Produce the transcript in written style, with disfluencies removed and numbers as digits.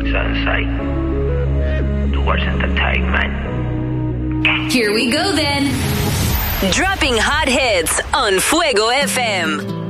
Sunshine towards entertainment. Here we go then. Dropping hot hits on Fuego FM.